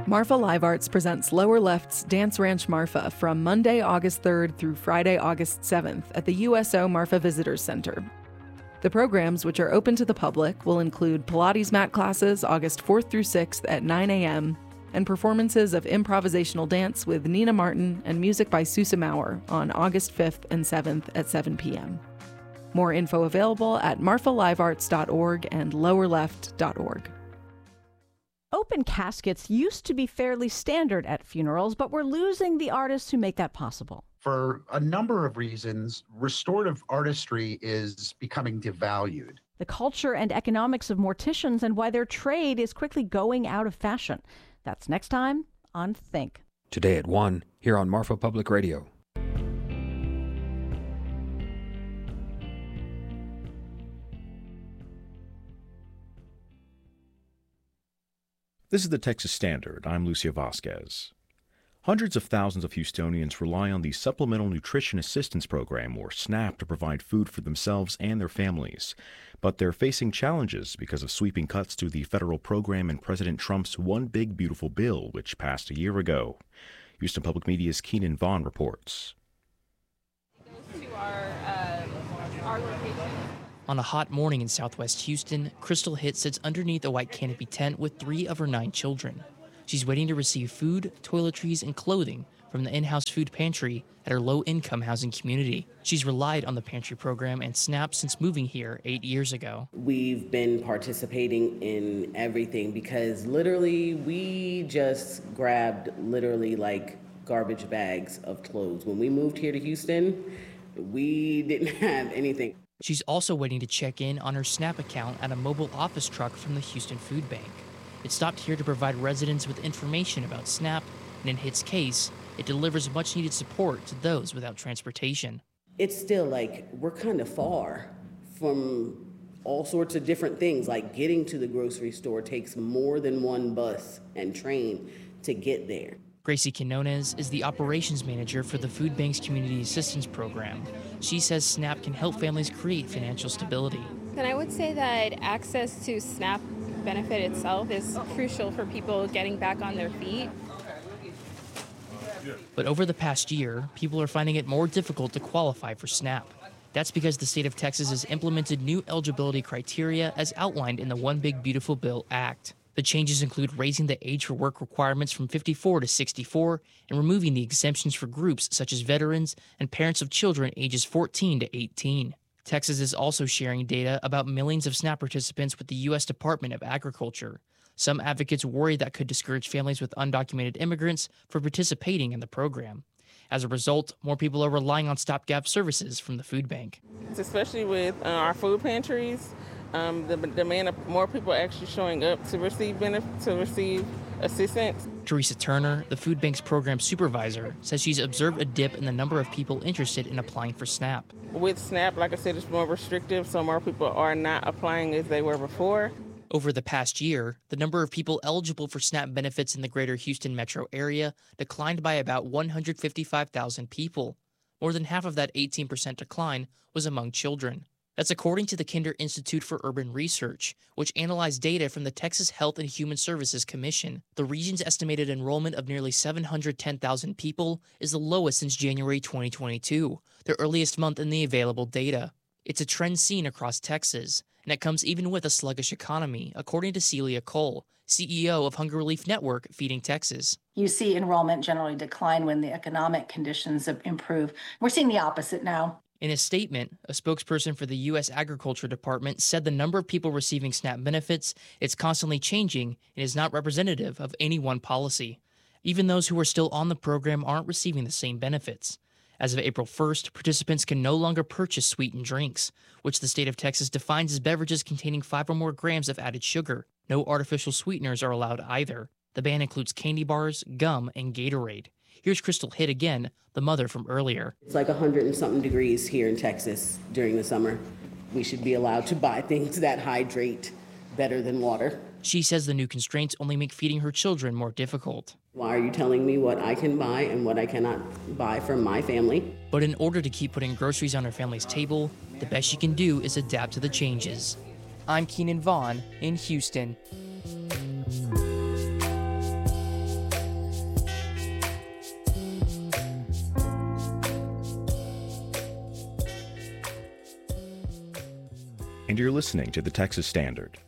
Marfa Live Arts presents Lower Left's Dance Ranch Marfa from Monday, August 3rd through Friday, August 7th at the USO Marfa Visitors Center. The programs, which are open to the public, will include Pilates mat classes August 4th through 6th at 9 a.m. and performances of improvisational dance with Nina Martin and music by Susa Mauer on August 5th and 7th at 7 p.m. More info available at marfalivearts.org and lowerleft.org. Open caskets used to be fairly standard at funerals, but we're losing the artists who make that possible. For a number of reasons, restorative artistry is becoming devalued. The culture and economics of morticians and why their trade is quickly going out of fashion. That's next time on Think. Today at 1, here on Marfa Public Radio. This is the Texas Standard. I'm Lucia Vasquez. Hundreds of thousands of Houstonians rely on the Supplemental Nutrition Assistance Program, or SNAP, to provide food for themselves and their families. But they're facing challenges because of sweeping cuts to the federal program in President Trump's One Big Beautiful Bill, which passed a year ago. Houston Public Media's Keenan Vaughn reports. To our location. On a hot morning in southwest Houston, Crystal Hitt sits underneath a white canopy tent with 3 of her 9 children. She's waiting to receive food, toiletries, and clothing from the in-house food pantry at her low-income housing community. She's relied on the pantry program and SNAP since moving here 8 years ago. We've been participating in everything because literally we just grabbed like garbage bags of clothes. When we moved here to Houston, we didn't have anything. She's also waiting to check in on her SNAP account at a mobile office truck from the Houston Food Bank. It stopped here to provide residents with information about SNAP, and in Hitt's case, it delivers much-needed support to those without transportation. It's still we're kind of far from all sorts of different things. Like getting to the grocery store takes more than one bus and train to get there. Gracie Quinones is the operations manager for the Food Bank's Community Assistance Program. She says SNAP can help families create financial stability. And I would say that access to SNAP benefit itself is crucial for people getting back on their feet. But over the past year, people are finding it more difficult to qualify for SNAP. That's because the state of Texas has implemented new eligibility criteria as outlined in the One Big Beautiful Bill Act. The changes include raising the age for work requirements from 54 to 64 and removing the exemptions for groups such as veterans and parents of children ages 14 to 18. Texas is also sharing data about millions of SNAP participants with the U.S. Department of Agriculture. Some advocates worry that could discourage families with undocumented immigrants from participating in the program. As a result, more people are relying on stopgap services from the food bank. Especially with our food pantries, the demand of more people actually showing up to receive assistance. Teresa Turner, the food bank's program supervisor, says she's observed a dip in the number of people interested in applying for SNAP. With SNAP, like I said, it's more restrictive, so more people are not applying as they were before. Over the past year, the number of people eligible for SNAP benefits in the greater Houston metro area declined by about 155,000 people. More than half of that 18% decline was among children. That's according to the Kinder Institute for Urban Research, which analyzed data from the Texas Health and Human Services Commission. The region's estimated enrollment of nearly 710,000 people is the lowest since January 2022, the earliest month in the available data. It's a trend seen across Texas, and it comes even with a sluggish economy, according to Celia Cole, CEO of Hunger Relief Network Feeding Texas. You see enrollment generally decline when the economic conditions improve. We're seeing the opposite now. In a statement, a spokesperson for the U.S. Agriculture Department said the number of people receiving SNAP benefits is constantly changing and is not representative of any one policy. Even those who are still on the program aren't receiving the same benefits. As of April 1st, participants can no longer purchase sweetened drinks, which the state of Texas defines as beverages containing 5 or more grams of added sugar. No artificial sweeteners are allowed either. The ban includes candy bars, gum, and Gatorade. Here's Crystal Hitt again, the mother from earlier. It's like 100 and something degrees here in Texas during the summer. We should be allowed to buy things that hydrate better than water. She says the new constraints only make feeding her children more difficult. Why are you telling me what I can buy and what I cannot buy from my family? But in order to keep putting groceries on her family's table, the best she can do is adapt to the changes. I'm Keenan Vaughn in Houston. and you're listening to the Texas Standard.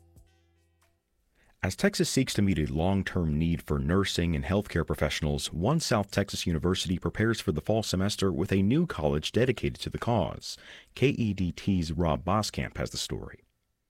As Texas seeks to meet a long-term need for nursing and healthcare professionals, one South Texas university prepares for the fall semester with a new college dedicated to the cause. KEDT's Rob Boskamp has the story.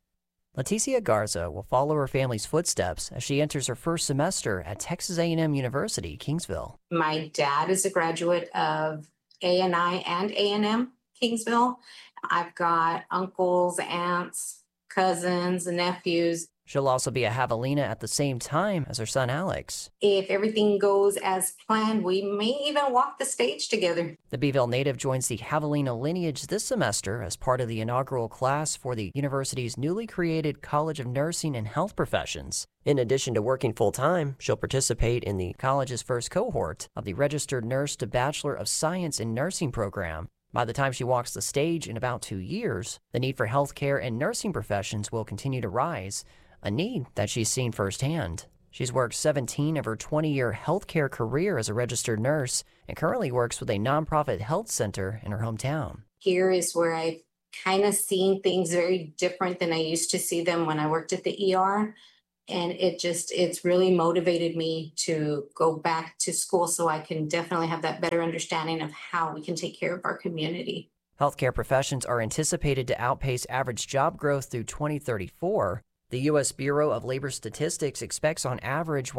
Leticia Garza will follow her family's footsteps as she enters her first semester at Texas A&M University, Kingsville. My dad is a graduate of A&I and A&M Kingsville. I've got uncles, aunts, cousins, and nephews. She'll also be a Javelina at the same time as her son Alex. If everything goes as planned, we may even walk the stage together. The Beeville native joins the Javelina lineage this semester as part of the inaugural class for the university's newly created College of Nursing and Health Professions. In addition to working full-time, she'll participate in the college's first cohort of the Registered Nurse to Bachelor of Science in Nursing program. By the time she walks the stage in about 2 years, the need for healthcare and nursing professions will continue to rise, a need that she's seen firsthand. She's worked 17 of her 20-year healthcare career as a registered nurse and currently works with a nonprofit health center in her hometown. Here is where I've kind of seen things very different than I used to see them when I worked at the ER. And it's really motivated me to go back to school so I can definitely have that better understanding of how we can take care of our community. Healthcare professions are anticipated to outpace average job growth through 2034. The U.S. Bureau of Labor Statistics expects on average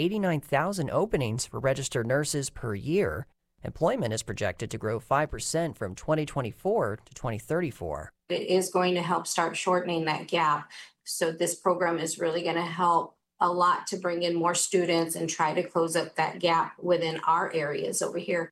189,000 openings for registered nurses per year. Employment is projected to grow 5% from 2024 to 2034. It is going to help start shortening that gap. So this program is really going to help a lot to bring in more students and try to close up that gap within our areas over here.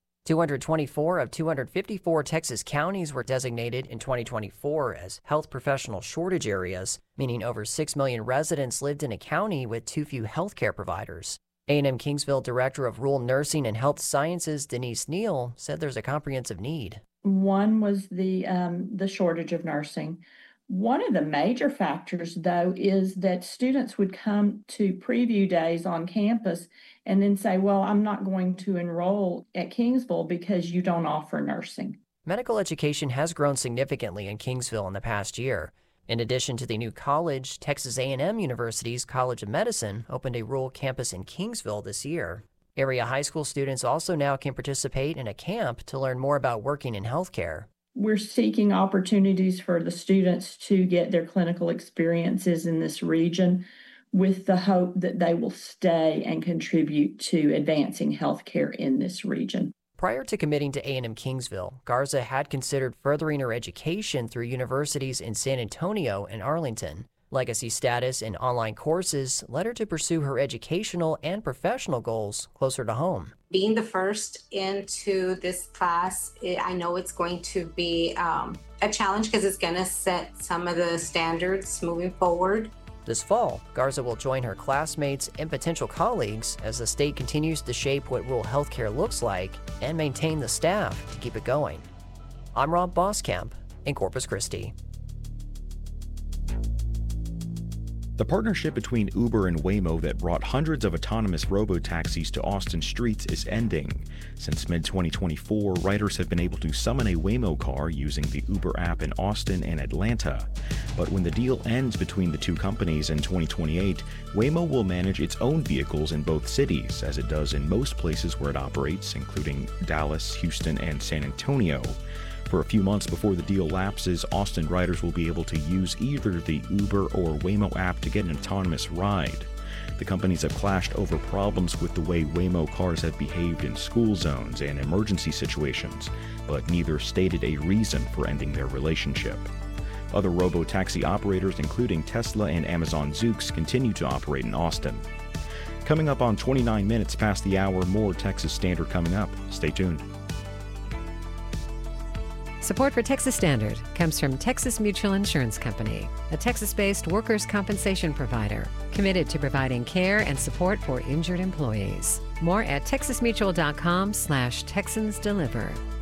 224 of 254 Texas counties were designated in 2024 as health professional shortage areas, meaning over 6 million residents lived in a county with too few healthcare providers. A&M Kingsville Director of Rural Nursing and Health Sciences, Denise Neal, said there's a comprehensive need. One was the shortage of nursing. One of the major factors, though, is that students would come to preview days on campus and then say, well, I'm not going to enroll at Kingsville because you don't offer nursing. Medical education has grown significantly in Kingsville in the past year. In addition to the new college, Texas A&M University's College of Medicine opened a rural campus in Kingsville this year. Area high school students also now can participate in a camp to learn more about working in healthcare. We're seeking opportunities for the students to get their clinical experiences in this region with the hope that they will stay and contribute to advancing healthcare in this region. Prior to committing to A&M Kingsville, Garza had considered furthering her education through universities in San Antonio and Arlington. Legacy status and online courses led her to pursue her educational and professional goals closer to home. Being the first into this class, I know it's going to be a challenge because it's going to set some of the standards moving forward. This fall, Garza will join her classmates and potential colleagues as the state continues to shape what rural healthcare looks like and maintain the staff to keep it going. I'm Rob Boskamp in Corpus Christi. The partnership between Uber and Waymo that brought hundreds of autonomous robo-taxis to Austin streets is ending. Since mid-2024, riders have been able to summon a Waymo car using the Uber app in Austin and Atlanta. But when the deal ends between the two companies in 2028, Waymo will manage its own vehicles in both cities, as it does in most places where it operates, including Dallas, Houston, and San Antonio. For a few months before the deal lapses, Austin riders will be able to use either the Uber or Waymo app to get an autonomous ride. The companies have clashed over problems with the way Waymo cars have behaved in school zones and emergency situations, but neither stated a reason for ending their relationship. Other robo-taxi operators, including Tesla and Amazon Zoox, continue to operate in Austin. Coming up on 29 minutes past the hour, more Texas Standard coming up. Stay tuned. Support for Texas Standard comes from Texas Mutual Insurance Company, a Texas-based workers' compensation provider committed to providing care and support for injured employees. More at texasmutual.com/TexansDeliver.